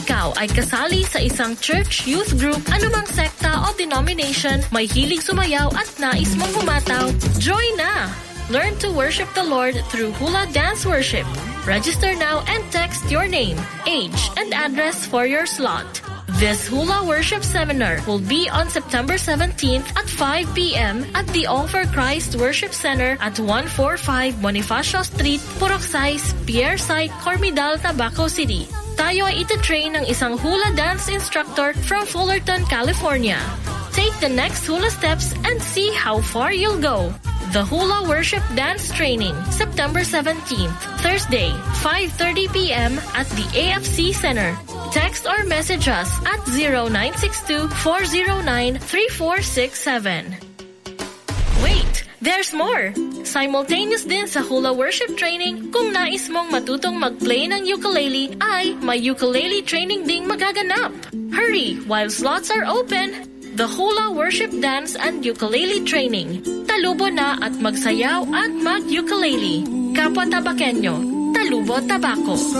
ikaw ay kasali sa isang church, youth group, anumang sekta o denomination, may hilig sumayaw at nais mong humataw, join na! Learn to worship the Lord through hula dance worship. Register now and text your name, age, and address for your slot. This hula worship seminar will be on September 17th at 5 p.m. at the All for Christ Worship Center at 145 Bonifacio Street, Purok Pierre Site, Cormidal, Tabaco City. Tayo ay itatrain ng isang hula dance instructor from Fullerton, California. Take the next hula steps and see how far you'll go. The Hula Worship Dance Training, September 17th, Thursday, 5:30 p.m. at the AFC Center. Text or message us at 0962-409-3467. Wait, there's more! Simultaneous din sa hula worship training, kung nais mong matutong mag-play ng ukulele, ay may ukulele training ding magaganap. Hurry while slots are open! The Hula Worship Dance and Ukulele Training. Talubo na at magsayaw at mag-ukulele. Kapwa Tabakenyo, Talubo Tabaco.